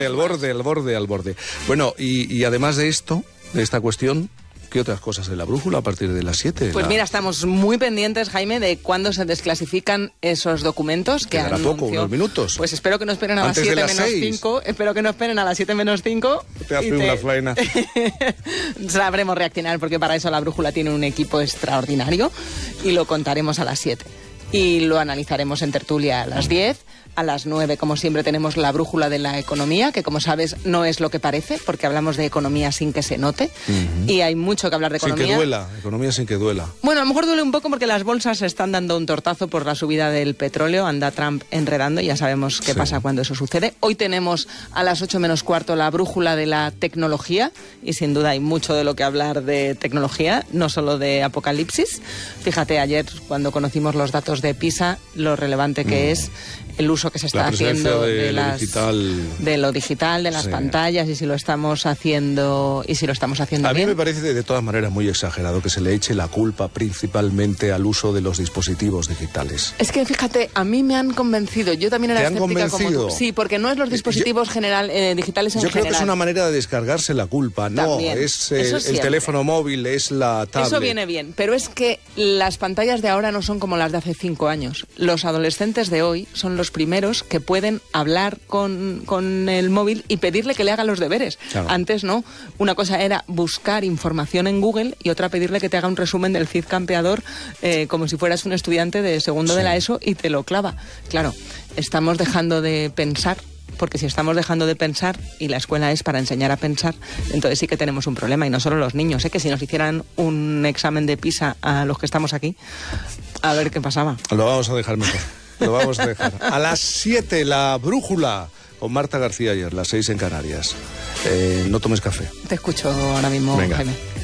Al borde. Bueno, y además de esto, de esta cuestión, ¿qué otras cosas en la brújula a partir de las 7? Pues mira, estamos muy pendientes, Jaime, de cuándo se desclasifican esos documentos que anunció. Poco, unos minutos. Pues espero que no esperen a las 7 menos 5. Espero que no esperen a las 7 menos 5. Te hace una faena. Sabremos reaccionar, porque para eso la brújula tiene un equipo extraordinario y lo contaremos a las 7. Y lo analizaremos en tertulia a las 10. A las 9, como siempre, tenemos la brújula de la economía, que como sabes no es lo que parece, porque hablamos de economía sin que se note. Y hay mucho que hablar de economía. Sin que duela, economía sin que duela. Bueno, a lo mejor duele un poco porque las bolsas se están dando un tortazo por la subida del petróleo. Anda Trump enredando y ya sabemos qué pasa cuando eso sucede. Hoy tenemos a las 8 menos cuarto la brújula de la tecnología, y sin duda hay mucho de lo que hablar de tecnología, no solo de apocalipsis. Fíjate, ayer cuando conocimos los datos de PISA, lo relevante que es el uso que se está haciendo de lo digital, de las pantallas, y si lo estamos haciendo bien. A mí me parece de todas maneras muy exagerado que se le eche la culpa principalmente al uso de los dispositivos digitales. Es que fíjate, a mí me han convencido. Yo también era escéptica como tú. Sí, porque no es los dispositivos digitales en general. Yo creo que es una manera de descargarse la culpa. También. No, es el teléfono móvil, es la tablet. Eso viene bien, pero es que las pantallas de ahora no son como las de hace 5 años. Los adolescentes de hoy son los primeros que pueden hablar con el móvil y pedirle que le haga los deberes. Claro. Antes no. Una cosa era buscar información en Google y otra pedirle que te haga un resumen del Cid Campeador como si fueras un estudiante de segundo de la ESO, y te lo clava. Claro, estamos dejando de pensar. Porque si estamos dejando de pensar y la escuela es para enseñar a pensar, entonces sí que tenemos un problema. Y no solo los niños, que si nos hicieran un examen de PISA a los que estamos aquí, a ver qué pasaba. Lo vamos a dejar mejor. Lo vamos a dejar. A las 7, la brújula con Marta García ayer, las 6 en Canarias. No tomes café. Te escucho ahora mismo, Jaime.